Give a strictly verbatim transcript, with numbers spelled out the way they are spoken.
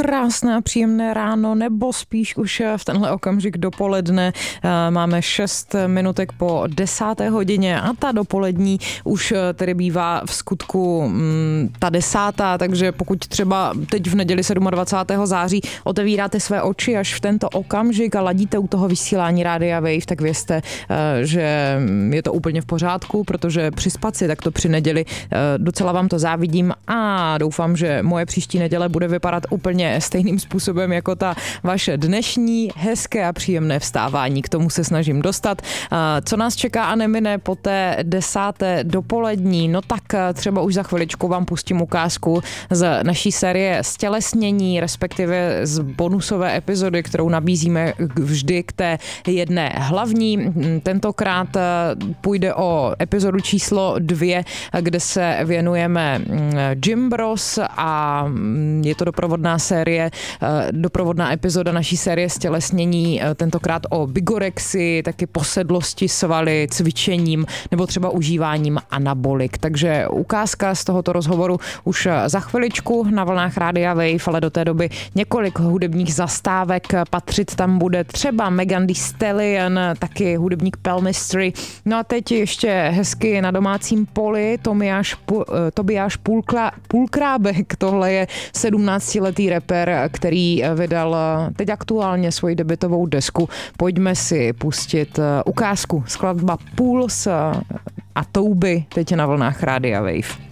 krásné a příjemné ráno, nebo spíš už v tenhle okamžik dopoledne. Máme šest minutek po desáté hodině a ta dopolední už tedy bývá v skutku ta desátá, takže pokud třeba teď v neděli dvacátého sedmého září otevíráte své oči až v tento okamžik a ladíte u toho vysílání Rádia Wave, tak vězte, že je to úplně v pořádku, protože přispat si takto při neděli docela vám to závidím a doufám, že moje příští neděle bude vypadat úplně stejným způsobem jako ta vaše dnešní hezké a příjemné vstávání. K tomu se snažím dostat. Co nás čeká a nemine po té desáté dopolední? No tak třeba už za chviličku vám pustím ukázku z naší série Stělesnění, respektive z bonusové epizody, kterou nabízíme vždy k té jedné hlavní. Tentokrát půjde o epizodu číslo dvě, kde se věnujeme Gym Bros a je to doprovodná série, doprovodná epizoda naší série Stělesnění, tentokrát o bigorexii, taky posedlosti svaly, cvičením nebo třeba užíváním anabolik. Takže ukázka z tohoto rozhovoru už za chviličku na vlnách Rádia Wave, ale do té doby několik hudebních zastávek. Patřit tam bude třeba Megan Thee Stallion, taky hudebník Pel Mystery. No a teď ještě hezky na domácím poli Tobiáš, Tobiáš Půlkla, Půlkrábek. Tohle je sedmnáctiletý rapper, který vydal teď aktuálně svoji debutovou desku. Pojďme si pustit ukázku. Skladba Pools a Touby teď na vlnách Rádia Wave.